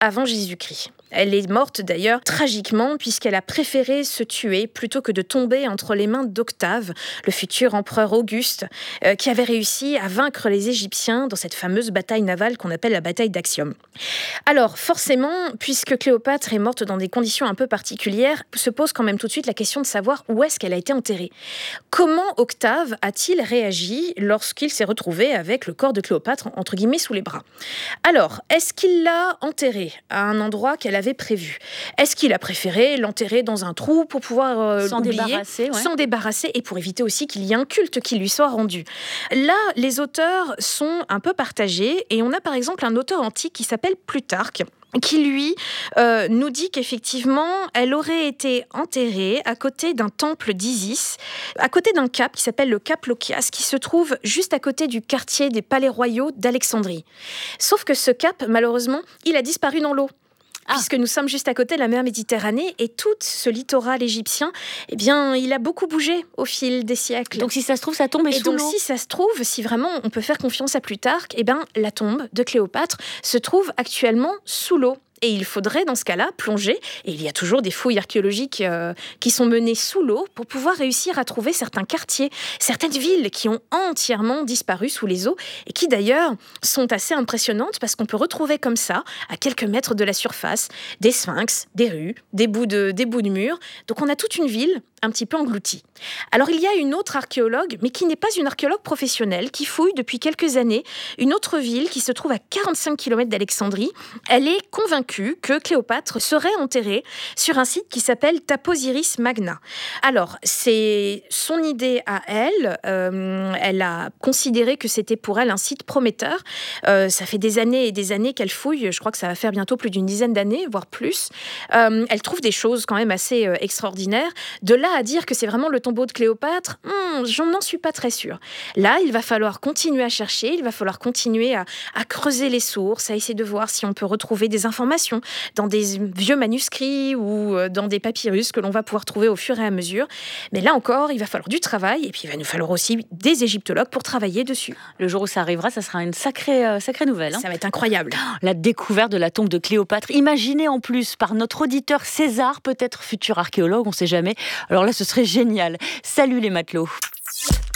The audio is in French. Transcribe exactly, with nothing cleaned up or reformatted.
avant Jésus-Christ. Elle est morte d'ailleurs tragiquement puisqu'elle a préféré se tuer plutôt que de tomber entre les mains d'Octave, le futur empereur Auguste, euh, qui avait réussi à vaincre les Égyptiens dans cette fameuse bataille navale qu'on appelle la bataille d'Actium. Alors forcément, puisque Cléopâtre est morte dans des conditions un peu particulières, se pose quand même tout de suite la question de savoir où est-ce qu'elle a été enterrée. Comment Octave a-t-il réagi lorsqu'il s'est retrouvé avec le corps de Cléopâtre entre guillemets sous les bras ? Alors, est-ce qu'il l'a enterrée à un endroit qu'elle avait prévu ? Est-ce qu'il a préféré l'enterrer dans un trou pour pouvoir euh, s'en oublier, débarrasser, ouais. s'en débarrasser et pour éviter aussi qu'il y ait un culte qui lui soit rendu ? Là, les auteurs sont un peu partagés et on a par exemple un auteur antique qui s'appelle Plutarque, qui lui euh, nous dit qu'effectivement, elle aurait été enterrée à côté d'un temple d'Isis, à côté d'un cap qui s'appelle le cap Lokias, qui se trouve juste à côté du quartier des Palais Royaux d'Alexandrie. Sauf que ce cap, malheureusement, il a disparu dans l'eau. Ah. Puisque nous sommes juste à côté de la mer Méditerranée et tout ce littoral égyptien, eh bien, il a beaucoup bougé au fil des siècles. Donc si ça se trouve, ça tombe et sous donc, l'eau. si ça se trouve, si vraiment on peut faire confiance à Plutarque, eh bien, la tombe de Cléopâtre se trouve actuellement sous l'eau. Et il faudrait, dans ce cas-là, plonger. Et il y a toujours des fouilles archéologiques euh, qui sont menées sous l'eau pour pouvoir réussir à trouver certains quartiers, certaines villes qui ont entièrement disparu sous les eaux et qui, d'ailleurs, sont assez impressionnantes parce qu'on peut retrouver comme ça, à quelques mètres de la surface, des sphinx, des rues, des bouts de, des bouts de murs. Donc, on a toute une ville un petit peu engloutie. Alors, il y a une autre archéologue, mais qui n'est pas une archéologue professionnelle, qui fouille depuis quelques années une autre ville qui se trouve à quarante-cinq kilomètres d'Alexandrie. Elle est convaincue que Cléopâtre serait enterrée sur un site qui s'appelle Taposiris Magna. Alors, c'est son idée à elle. Euh, elle a considéré que c'était pour elle un site prometteur. Euh, ça fait des années et des années qu'elle fouille. Je crois que ça va faire bientôt plus d'une dizaine d'années, voire plus. Euh, elle trouve des choses quand même assez euh, extraordinaires. De là à dire que c'est vraiment le tombeau de Cléopâtre, hmm, je n'en suis pas très sûre. Là, il va falloir continuer à chercher, il va falloir continuer à, à creuser les sources, à essayer de voir si on peut retrouver des informations dans des vieux manuscrits ou dans des papyrus que l'on va pouvoir trouver au fur et à mesure. Mais là encore, il va falloir du travail et puis il va nous falloir aussi des égyptologues pour travailler dessus. Le jour où ça arrivera, ça sera une sacrée, euh, sacrée nouvelle. Hein. Ça va être incroyable. La découverte de la tombe de Cléopâtre, imaginée en plus par notre auditeur César, peut-être futur archéologue, on ne sait jamais. Alors là, ce serait génial. Salut les matelots.